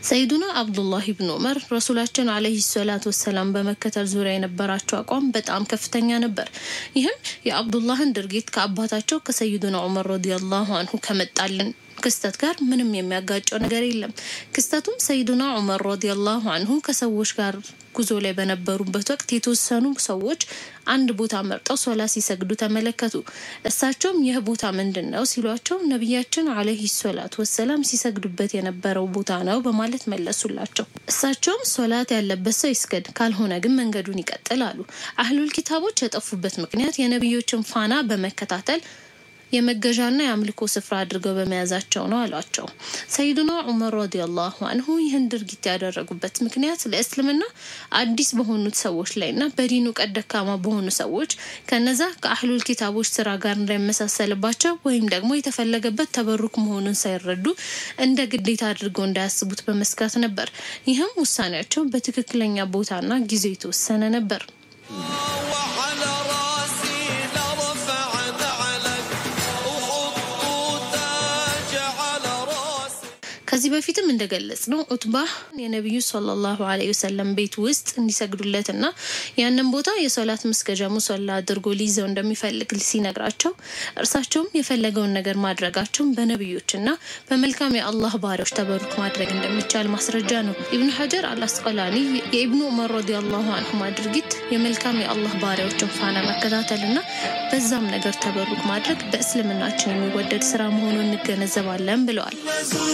سيدنا عبد الله بن عمر رسولاتنا عليه الصلاة والسلام በመከተል ዙሪያ የነበራቸው አቋም በጣም ከፍተኛ ነበር። ይህም የአብዱ አላህን ድርጊት ከአባታቸው ከሰይዱና ዑመር ረዲየላሁ ዐንሁ ከመጣልን ክስተት ጋር ምንም የሚያጋጨው ነገር የለም። ክስተቱም ሰይዱና ዑመር ረዲየላሁ ዐንሁ ከሰዎች ጋር ጉዞ ላይ በነበሩበት ወቅት የተወሰኑ ሰዎች አንድ ቦታ መርጠው ሶላት ሲሰግዱ ተመለከቱ። እሳቸውም ይህ ቦታ ምንድነው ሲሏቸው ነብያችን አለይሂ ሰላቱ ወሰለም ሲሰግዱበት የነበረው ቦታ ነው በማለት መለሱላቸው። እሳቸውም ሶላት ያለበት ሰው ይስገድ ካልሆነ ግን መንገዱን ይቀጥል አሉ። አህሉል ኪታቦች የጠፉበት ምክንያት የነብዮችን ፋና በመከታተል የመገዣና የአምልኮ ስፍራ አድርገው በመያዛቸው ነው አሏቸው። ሰይዱና ዑመር ረዲየላሁ ዐንሁ ይህን ድርጊት ያደረጉበት ምክንያት ለእስልምና አዲስ በሆኑት ሰዎች ላይና በዲኑ ቀደካማ በሆኑ ሰዎች ከነዛ ከአህሉል ኪታቦች ስራ ጋር እንዳይመሳሰልባቸው ወይም ደግሞ የተፈለገበት ተበሩክ መሆኑን ሳይረዱ እንደ ግዴታ አድርገው እንዳያስቡት በመስጋት ነበር። ይህም ውሳኔያቸው በትክክለኛ ቦታና ጊዜ የተወሰነ ነበር። ከዚህ በፊትም እንደገለጽነው ዑትባ የነብዩ ሰለላሁ ዐለይሂ ወሰለም ቤት ውስጥ እንዲሰግዱለትና ያንን ቦታ የሶላት መስገጃ ሙሰላ አድርጎ ሊይዘው እንደሚፈልግ ሲነግራቸው እርሳቸውም የፈለገውን ነገር ማድረጋቸውን በነብዮችና በመልካም የአላህ ባሪያዎች ተበሩክ ማድረግ እንደሚቻል ማስረጃ ነው። ኢብኑ ሐጀር አልአስቀላኒ የኢብኑ ዑመር ረዲየላሁ ዐንሁ ድርጊት የመልካም የአላህ ባሪያዎችን ፋና መከታተልና በዛም ነገር ተበሩክ ማድረግ በእስልምናችን የሚወደድ ስራ መሆኑን እንገነዘባለን ብለዋል።